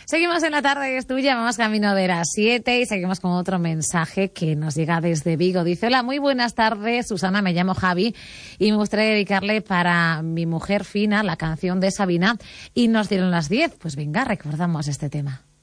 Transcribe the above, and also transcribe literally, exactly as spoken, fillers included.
Seguimos en la tarde, es tuya, vamos camino de las siete y seguimos con otro mensaje que nos llega desde Vigo. Dice, hola, muy buenas tardes, Susana, me llamo Javi y me gustaría dedicarle para mi mujer Fina la canción de Sabina y nos dieron las diez. Pues venga, recordamos este tema.